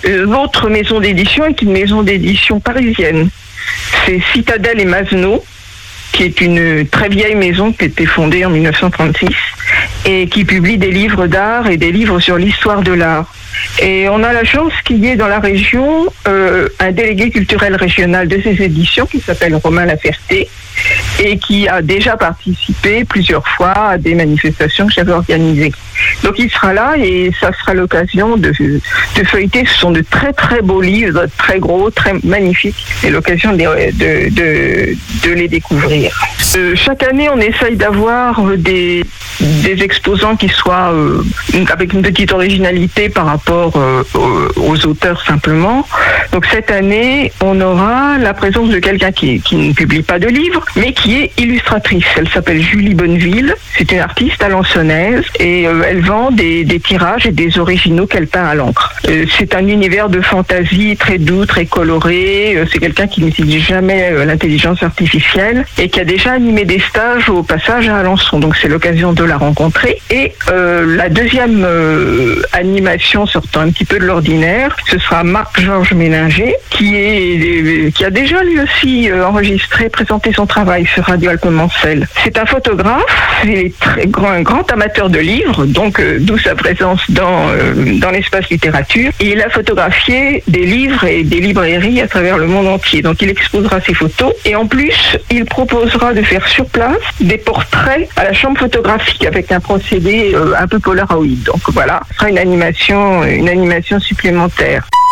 L'autre maison d'édition est une maison d'édition parisienne. C'est Citadel et Masneau, qui est une très vieille maison qui a été fondée en 1936 et qui publie des livres d'art et des livres sur l'histoire de l'art. Et on a la chance qu'il y ait dans la région un délégué culturel régional de ces éditions qui s'appelle Romain Laferté et qui a déjà participé plusieurs fois à des manifestations que j'avais organisées. Donc il sera là et ça sera l'occasion de feuilleter. Ce sont de très très beaux livres, très gros, très magnifiques, et l'occasion de les découvrir. Chaque année, on essaye d'avoir des exposants qui soient avec une petite originalité par rapport aux auteurs simplement. Donc cette année, on aura la présence de quelqu'un qui ne publie pas de livres, mais qui est illustratrice. Elle s'appelle Julie Bonneville, c'est une artiste alençonnaise et elle vend des tirages et des originaux qu'elle peint à l'encre. C'est un univers de fantaisie très doux, très coloré. C'est quelqu'un qui n'utilise jamais l'intelligence artificielle et qui a déjà animé des stages au passage à Alençon. Donc c'est l'occasion de la rencontrer. Et la deuxième animation sortant un petit peu de l'ordinaire, ce sera Marc-Georges Méninger, qui a déjà lui aussi enregistré, présenté son travail sur Radio Alpemancel. C'est un photographe, il est un grand amateur de livres, donc d'où sa présence dans l'espace littérature. Et il a photographié des livres et des librairies à travers le monde entier. Donc il exposera ses photos et en plus il proposera de faire sur place des portraits à la chambre photographique avec un procédé un peu Polaroid. Donc voilà, ce sera une animation supplémentaire.